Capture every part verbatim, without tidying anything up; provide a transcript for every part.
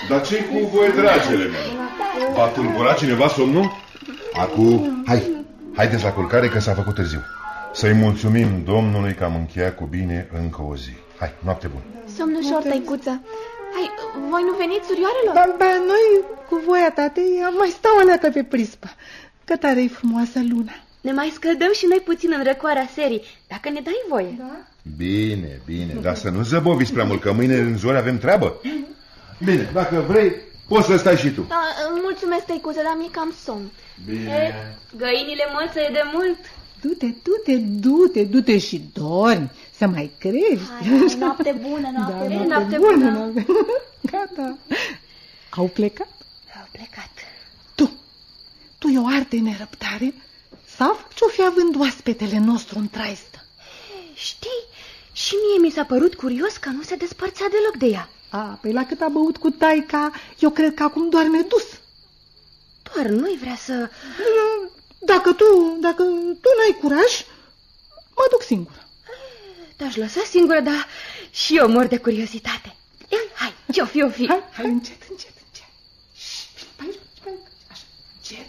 Dar ce-i cu voi, dragele mele? V-a tulburat cineva somnul? Acum, hai, haideți la culcare că s-a făcut târziu. Să-i mulțumim Domnului că am încheiat cu bine încă o zi. Hai, noapte bună. Somn ușor, tăicuță. Hai, voi nu veniți, surioarelor? Ba, ba, noi, cu voia tatei, am mai stau aleacă pe prispă. Că tare-i frumoasă luna. Ne mai scăldăm și noi puțin în răcoarea serii, dacă ne dai voie. Da? Bine, bine, dar să nu zăboviți prea mult, că mâine în zori avem treabă. Bine, dacă vrei, poți să stai și tu. Da, mulțumesc, tăicuță, dar mi-e cam somn. Bine. E, găinile mălțăie de mult. Du-te, du-te, du-te, du-te și dormi, să mai crești. Hai, noapte bună, noapte da, bună, noapte bună. bună. Noapte... Gata. Au plecat? Au plecat. Tu, tu e o arte nerăbdare? Sau ce-o fi având oaspetele nostru în traistă? Știi, și mie mi s-a părut curios că nu se despărțea deloc de ea. A, păi la cât a băut cu taica, eu cred că acum doarme dus. Doar nu-i vrea să... Dacă tu, dacă tu n-ai curaj, mă duc singură. Te-aș lăsa singură, dar și eu mor de curiozitate. Ia, hai, ce-o fi, o fi. Hai, hai, încet, încet, încet. Șșt, pe aici, pe aici, așa, încet.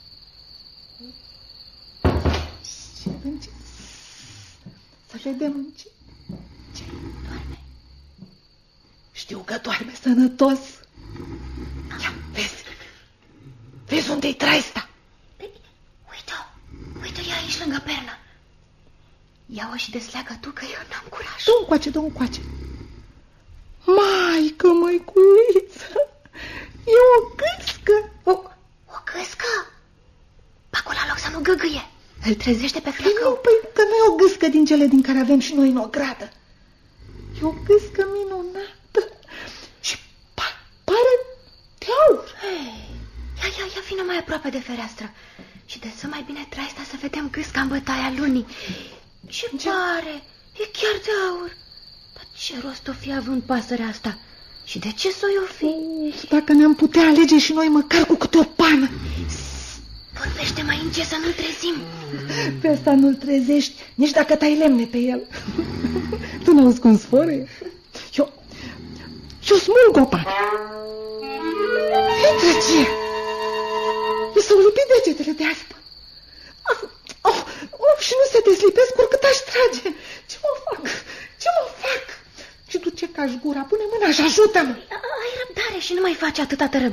Încet, încet. Să vedem încet. Ce? Doarme. Știu că doarme sănătos. Ia, vezi. Vezi unde-i traista? Uite-o, uite-o, e aici lângă pernă. Ia-o și desleagă tu, că eu n-am curaj. Du-mi coace, du-mi coace. Maică, măiculiță, e o gâscă. O, o gâscă? Acolo la loc să nu găgâie. Îl trezește pe flăcău. Nu, păi că nu e o gâscă din cele din care avem și noi în ogradă. E o gâscă minunată și pa pare de aur. Hey, ia, ia, ia, vină mai aproape de fereastră și de să mai bine traista să vedem gâsca în bătaia lunii. Ce pare, e chiar de aur. Dar ce rost o fi având pasărea asta? Și de ce s-o-i o fi? Dacă ne-am putea alege și noi măcar cu câte o pană. Vorbește mai încet să nu-l trezim. Pe asta nu-l trezești, nici dacă tai lemne pe el. Tu n-auzi cum sfărăie? Eu, eu smulg o pană. Intră ce? Mi s-au lipit degetele de aspă. Of, of, of, și nu se deslipesc oricât aș trage. Ce mă fac? Ce mă fac? Și tu ce cași gura? Pune mâna și ajută-mă. Ai răbdare și nu mai faci atâta tărăbăi.